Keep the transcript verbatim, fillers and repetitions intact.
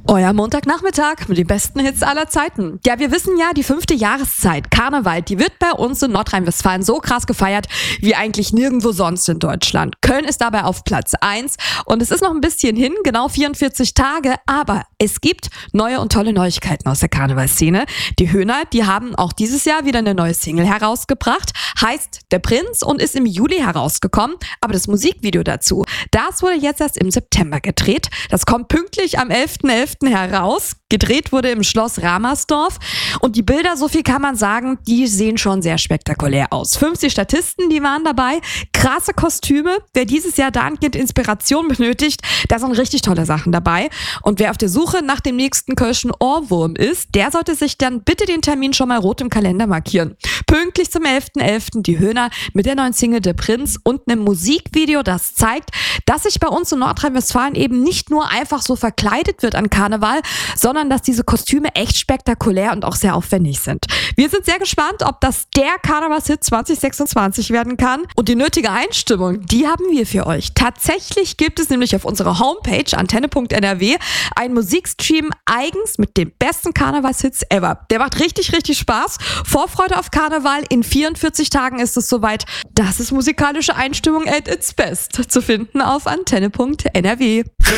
Euer Montagnachmittag mit den besten Hits aller Zeiten. Ja, wir wissen ja, die fünfte Jahreszeit, Karneval, die wird bei uns in Nordrhein-Westfalen so krass gefeiert wie eigentlich nirgendwo sonst in Deutschland. Köln ist dabei auf Platz eins und es ist noch ein bisschen hin, genau vierundvierzig Tage, aber es gibt neue und tolle Neuigkeiten aus der Karnevalszene. Die Höhner, die haben auch dieses Jahr wieder eine neue Single herausgebracht, heißt Der Prinz und ist im Juli herausgekommen, aber das Musikvideo dazu, das wurde jetzt erst im September gedreht. Das kommt pünktlich am elften elften heraus. Gedreht wurde im Schloss Ramersdorf und die Bilder, so viel kann man sagen, die sehen schon sehr spektakulär aus. fünfzig Statisten, die waren dabei, krasse Kostüme. Wer dieses Jahr dahingehend Inspiration benötigt, da sind richtig tolle Sachen dabei. Und wer auf der Suche nach dem nächsten kölschen Ohrwurm ist, der sollte sich dann bitte den Termin schon mal rot im Kalender markieren. Pünktlich zum elften elften die Höhner mit der neuen Single Der Prinz und einem Musikvideo, das zeigt, dass sich bei uns in Nordrhein-Westfalen eben nicht nur einfach so verkleidet wird an Karneval, sondern dass diese Kostüme echt spektakulär und auch sehr aufwendig sind. Wir sind sehr gespannt, ob das der Karnevalshit zwanzig sechsundzwanzig werden kann. Und die nötige Einstimmung, die haben wir für euch. Tatsächlich gibt es nämlich auf unserer Homepage antenne punkt n r w einen Musikstream eigens mit den besten Karnevalshits ever. Der macht richtig, richtig Spaß. Vorfreude auf Karneval. In vierundvierzig Tagen ist es soweit. Das ist musikalische Einstimmung at its best. Zu finden auf antenne punkt n r w.